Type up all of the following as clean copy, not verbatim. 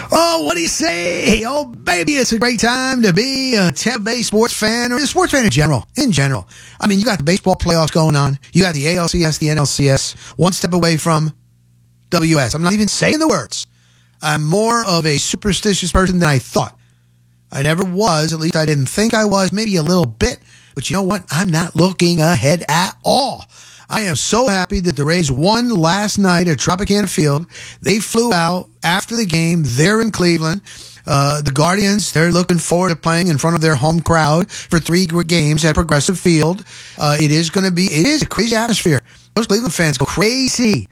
Oh, what do you say? Oh, baby, it's a great time to be a Tampa Bay sports fan or a sports fan in general. I mean, you got the baseball playoffs going on. You got the ALCS, the NLCS, one step away from WS. I'm not even saying the words. I'm more of a superstitious person than I thought. I never was. At least I didn't think I was. Maybe a little bit. But you know what? I'm not looking ahead at all. I am so happy that the Rays won last night at Tropicana Field. They flew out after the game. They're in Cleveland. The Guardians, they're looking forward to playing in front of their home crowd for 3 games at Progressive Field. It is a crazy atmosphere. Those Cleveland fans go crazy.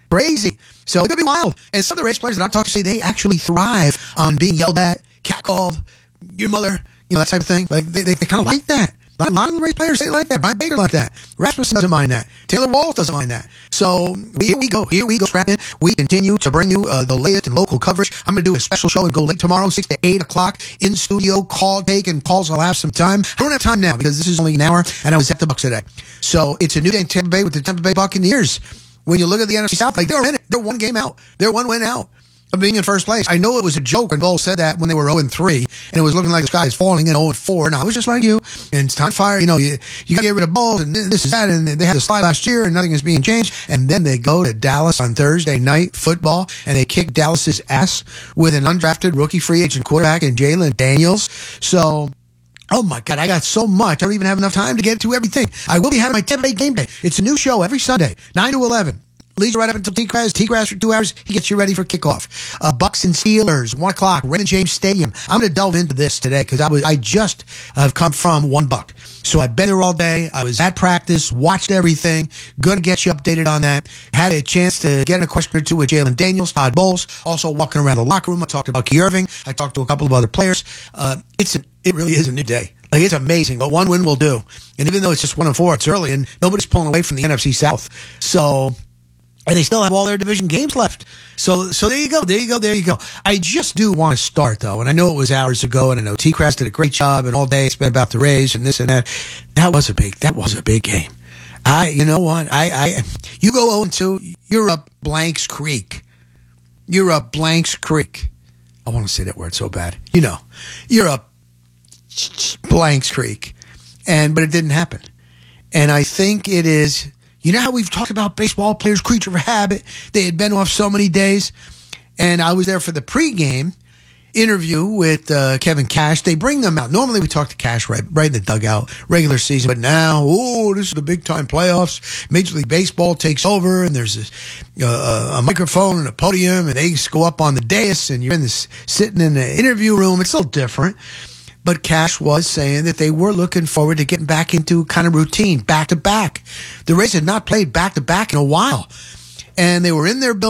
So it's going to be wild. And some of the Rays players that I talk to say they actually thrive on being yelled at, catcalled, your mother, that type of thing. Like they kind of like that. A lot of the Rays players say like that. Brian Baker like that. Rasmussen doesn't mind that. Taylor Walls doesn't mind that. So here we go. Strap in. We continue to bring you the latest and local coverage. I'm going to do a special show and go late tomorrow, 6 to 8 o'clock in studio. Taking calls. I'll have some time. I don't have time now because this is only an hour and I was at the Bucs today. So it's a new day in Tampa Bay with the Tampa Bay Buccaneers. When you look at the NFC South, like they're in it. They're one game out. They're one win out of being in first place. I know it was a joke when Bull said that when they were 0-3 and it was looking like the sky is falling in 0-4. And I was just like you. And it's time to fire. You got to get rid of Bulls and this is that. And they had the slide last year and nothing is being changed. And then they go to Dallas on Thursday night football and they kick Dallas's ass with an undrafted rookie free agent quarterback in Jalen Daniels. So, oh my God, I got so much. I don't even have enough time to get to everything. I will be having my Tampa Bay game day. It's a new show every Sunday, 9 to 11. Leads right up until T-Grass for 2 hours. He gets you ready for kickoff. Bucks and Steelers, 1 o'clock, Raymond James Stadium. I'm going to delve into this today because I just have come from one Buck. So I've been there all day. I was at practice, watched everything. Going to get you updated on that. Had a chance to get in a question or two with Jalen Daniels, Todd Bowles. Also walking around the locker room. I talked about Key Irving. I talked to a couple of other players. It really is a new day. Like, it's amazing. But one win will do. And even though it's just 1-4, it's early and nobody's pulling away from the NFC South. And they still have all their division games left. So there you go. I just do want to start, though. And I know it was hours ago, and I know T-Crass did a great job, and all day it's been about the Rays and this and that. That was a big game. You know what? You go 0-2, you're up Blanks Creek. I want to say that word so bad. You're up Blanks Creek. But it didn't happen. And I think it is... You know how we've talked about baseball players, creature of habit? They had been off so many days. And I was there for the pregame interview with Kevin Cash. They bring them out. Normally we talk to Cash right in the dugout, regular season. But now, this is the big-time playoffs. Major League Baseball takes over, and there's a microphone and a podium, and they just go up on the dais, and you're sitting in the interview room. It's a little different. But Cash was saying that they were looking forward to getting back into kind of routine, back-to-back. The Rays had not played back-to-back in a while. And they were in their building.